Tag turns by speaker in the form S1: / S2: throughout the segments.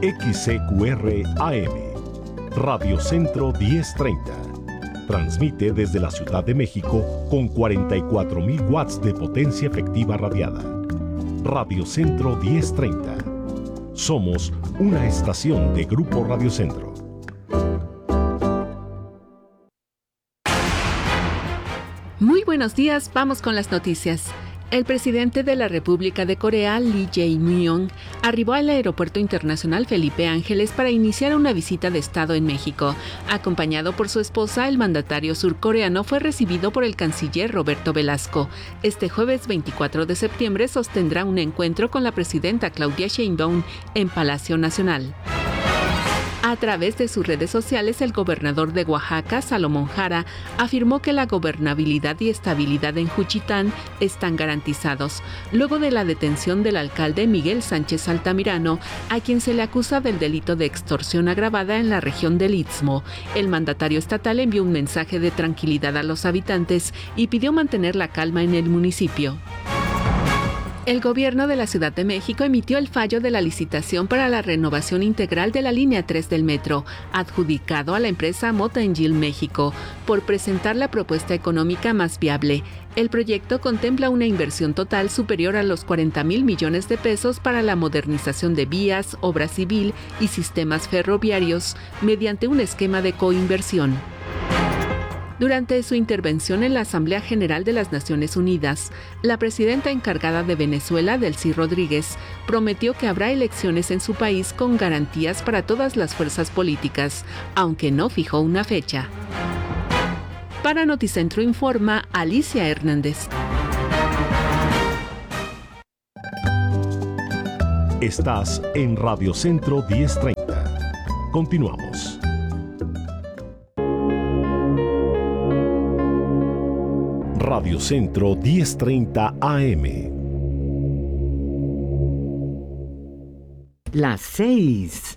S1: XCQR AM, Radio Centro 1030. Transmite desde la Ciudad de México con 44,000 watts de potencia efectiva radiada. Radio Centro 1030. Somos una estación de Grupo Radio Centro.
S2: Muy buenos días, vamos con las noticias. El presidente de la República de Corea, Lee Jae-myung, arribó al Aeropuerto Internacional Felipe Ángeles para iniciar una visita de Estado en México. Acompañado por su esposa, el mandatario surcoreano fue recibido por el canciller Roberto Velasco. Este jueves 24 de septiembre sostendrá un encuentro con la presidenta Claudia Sheinbaum en Palacio Nacional. A través de sus redes sociales, el gobernador de Oaxaca, Salomón Jara, afirmó que la gobernabilidad y estabilidad en Juchitán están garantizados, luego de la detención del alcalde Miguel Sánchez Altamirano, a quien se le acusa del delito de extorsión agravada en la región del Istmo. El mandatario estatal envió un mensaje de tranquilidad a los habitantes y pidió mantener la calma en el municipio. El gobierno de la Ciudad de México emitió el fallo de la licitación para la renovación integral de la línea 3 del metro, adjudicado a la empresa Motengil México, por presentar la propuesta económica más viable. El proyecto contempla una inversión total superior a los 40,000 millones de pesos para la modernización de vías, obra civil y sistemas ferroviarios, mediante un esquema de coinversión. Durante su intervención en la Asamblea General de las Naciones Unidas, la presidenta encargada de Venezuela, Delcy Rodríguez, prometió que habrá elecciones en su país con garantías para todas las fuerzas políticas, aunque no fijó una fecha. Para Noticentro informa Alicia Hernández.
S1: Estás en Radio Centro 1030. Continuamos. Radio Centro 1030 AM.
S3: Las 6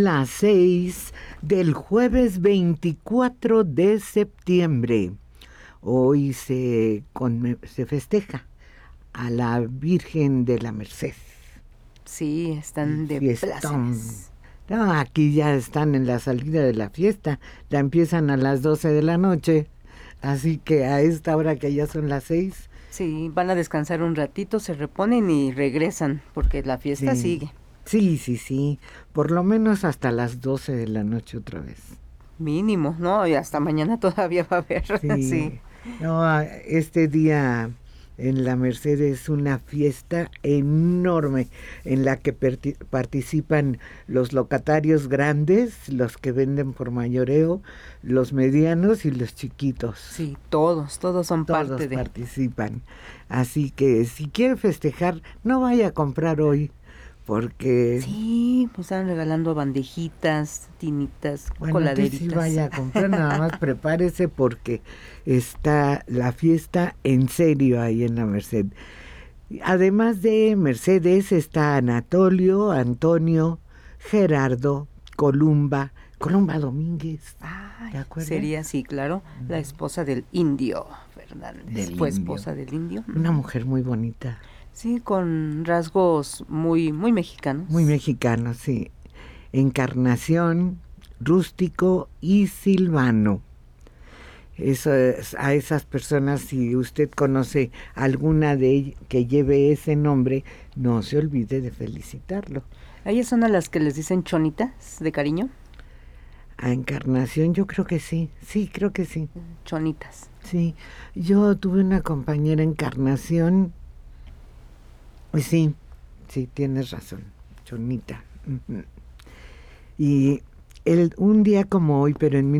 S3: del jueves 24 de septiembre. Hoy se festeja a la Virgen de la Merced.
S4: Sí, están de plácemes.
S3: No, aquí ya están en la salida de la fiesta. Ya empiezan a las 12 de la noche. Así que a esta hora que ya son las 6.
S4: Sí, van a descansar un ratito, se reponen y regresan, porque la fiesta sigue.
S3: Sí. Por lo menos hasta las 12 de la noche otra vez.
S4: Mínimo, ¿no? Y hasta mañana todavía va a haber. Sí.
S3: No, este día en la Merced es una fiesta enorme en la que participan los locatarios grandes, los que venden por mayoreo, los medianos y los chiquitos.
S4: Sí, todos son parte de...
S3: Todos participan. Así que si quiere festejar, no vaya a comprar hoy, porque...
S4: Sí, pues están regalando bandejitas, tinitas, coladeritas.
S3: Sí vaya a comprar, nada más prepárese porque está la fiesta en serio ahí en la Merced. Además de Mercedes está Antonio, Gerardo, Columba Domínguez.
S4: ¿Te acuerdas? Sería, sí, claro, la esposa del Indio Fernández. Fue esposa del Indio.
S3: Una mujer muy bonita.
S4: Sí, con rasgos muy mexicanos.
S3: Muy mexicanos, sí. Encarnación, Rústico y Silvano. Eso es, a esas personas, si usted conoce alguna de ellas que lleve ese nombre, no se olvide de felicitarlo.
S4: ¿Ellas son a las que les dicen chonitas de cariño?
S3: A Encarnación yo creo que sí, creo que sí.
S4: Chonitas.
S3: Sí, yo tuve una compañera Encarnación. Sí, tienes razón, Chonita. Y un día como hoy, pero en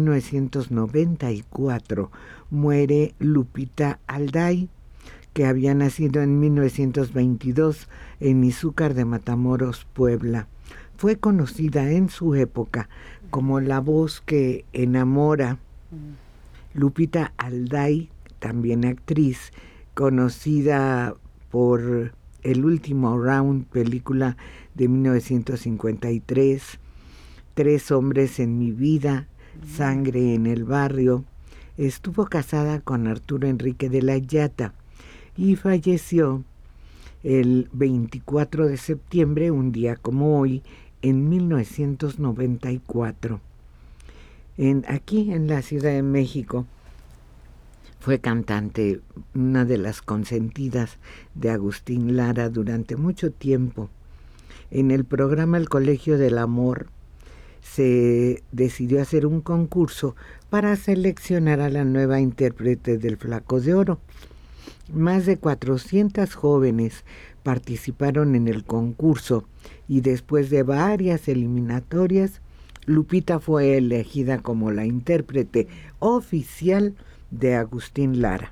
S3: 1994, muere Lupita Alday, que había nacido en 1922 en Izúcar de Matamoros, Puebla. Fue conocida en su época como la voz que enamora. Lupita Alday, también actriz, conocida por El Último Round, película de 1953, Tres hombres en mi vida, Sangre en el barrio. Estuvo casada con Arturo Enrique de la Llata y falleció el 24 de septiembre, un día como hoy, en 1994. Aquí en la Ciudad de México fue cantante, una de las consentidas de Agustín Lara durante mucho tiempo. En el programa El Colegio del Amor se decidió hacer un concurso para seleccionar a la nueva intérprete del Flaco de Oro. Más de 400 jóvenes participaron en el concurso y después de varias eliminatorias, Lupita fue elegida como la intérprete oficial de Agustín Lara.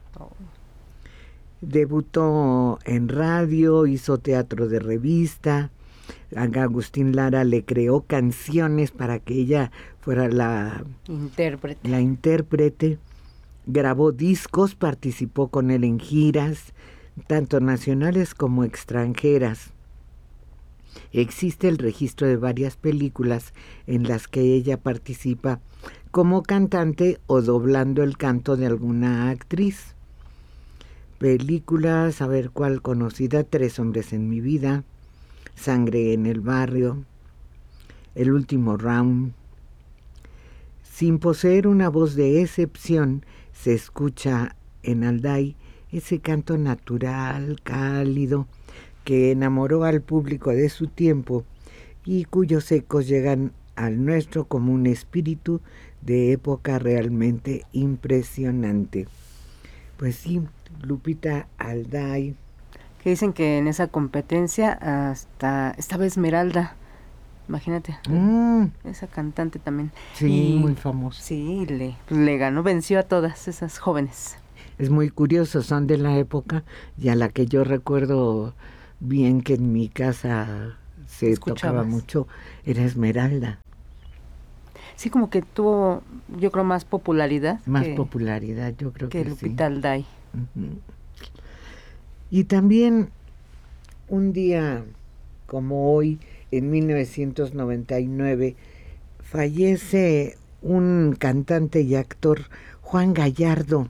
S3: Debutó en radio, hizo teatro de revista. Agustín Lara le creó canciones para que ella fuera la intérprete. Grabó discos, participó con él en giras, tanto nacionales como extranjeras. Existe el registro de varias películas en las que ella participa como cantante o doblando el canto de alguna actriz. Películas, a ver cuál conocida: Tres hombres en mi vida, Sangre en el barrio, El último round. Sin poseer una voz de excepción, se escucha en Alday ese canto natural, cálido, que enamoró al público de su tiempo y cuyos ecos llegan al nuestro como un espíritu de época realmente impresionante. Pues sí, Lupita Alday.
S4: Que dicen que en esa competencia hasta estaba Esmeralda, imagínate, esa cantante también.
S3: Sí, muy famosa.
S4: Sí, le ganó, venció a todas esas jóvenes.
S3: Es muy curioso, son de la época y a la que yo recuerdo bien que en mi casa se tocaba mucho, era Esmeralda.
S4: Sí, como que tuvo, yo creo, más popularidad.
S3: Popularidad, yo creo que
S4: Lupita Alday.
S3: Uh-huh. Y también un día como hoy, en 1999, fallece un cantante y actor, Juan Gallardo.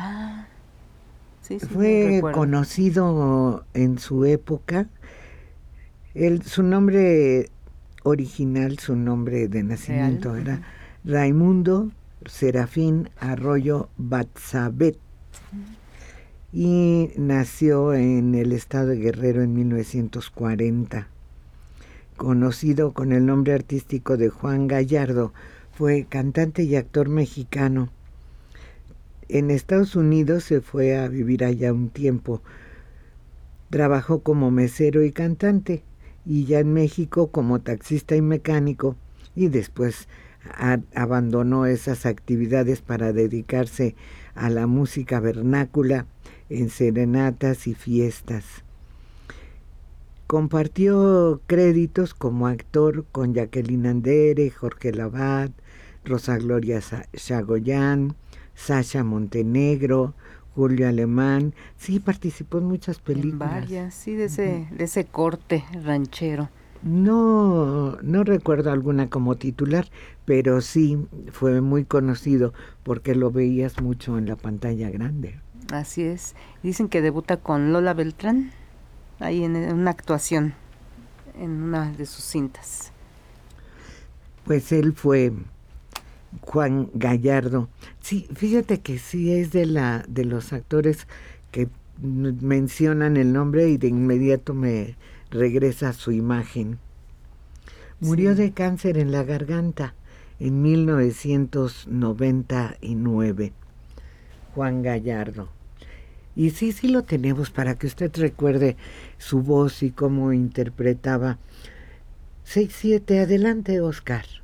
S4: Sí,
S3: fue conocido en su época. Su nombre original, su nombre de nacimiento era Raimundo Serafín Arroyo Batzabet, y nació en el estado de Guerrero en 1940. Conocido con el nombre artístico de Juan Gallardo, fue cantante y actor mexicano. En Estados Unidos se fue a vivir allá un tiempo. Trabajó como mesero y cantante, y ya en México como taxista y mecánico, y después abandonó esas actividades para dedicarse a la música vernácula en serenatas y fiestas. Compartió créditos como actor con Jacqueline Andere, Jorge Lavat, Rosa Gloria Chagoyán, Sasha Montenegro, Julio Alemán. Sí, participó en muchas películas.
S4: En varias, sí, de ese corte ranchero.
S3: No recuerdo alguna como titular, pero sí fue muy conocido porque lo veías mucho en la pantalla grande.
S4: Así es. Dicen que debuta con Lola Beltrán, ahí en una actuación, en una de sus cintas.
S3: Pues él fue Juan Gallardo. Sí, fíjate que sí es de los actores que mencionan el nombre y de inmediato me regresa su imagen. Murió de cáncer en la garganta en 1999. Juan Gallardo. Y sí lo tenemos para que usted recuerde su voz y cómo interpretaba. 6-7, adelante, Oscar.